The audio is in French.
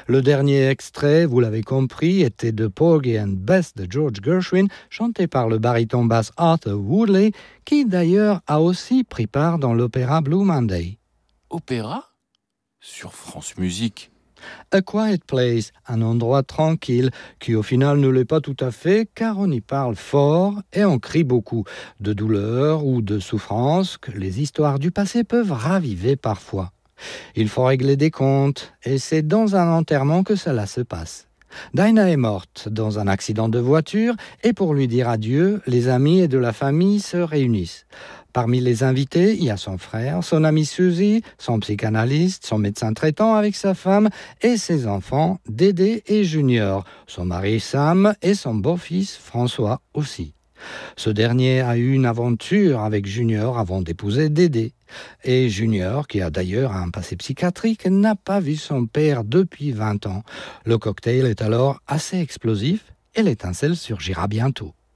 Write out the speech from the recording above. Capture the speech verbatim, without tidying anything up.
Le dernier extrait, vous l'avez compris, était de Porgy and Bess de George Gershwin, chanté par le baryton basse Arthur Woodley, qui d'ailleurs a aussi pris part dans l'opéra Blue Monday. Opéra ? Sur France Musique. A Quiet Place, un endroit tranquille, qui au final ne l'est pas tout à fait, car on y parle fort et on crie beaucoup, de douleur ou de souffrance que les histoires du passé peuvent raviver parfois. Il faut régler des comptes, et c'est dans un enterrement que cela se passe. Dinah est morte dans un accident de voiture, et pour lui dire adieu, les amis et de la famille se réunissent. Parmi les invités, il y a son frère, son amie Suzy, son psychanalyste, son médecin traitant avec sa femme et ses enfants, Dédé et Junior, son mari Sam et son beau-fils François aussi. Ce dernier a eu une aventure avec Junior avant d'épouser Dédé. Et Junior, qui a d'ailleurs un passé psychiatrique, n'a pas vu son père depuis vingt ans. Le cocktail est alors assez explosif et l'étincelle surgira bientôt.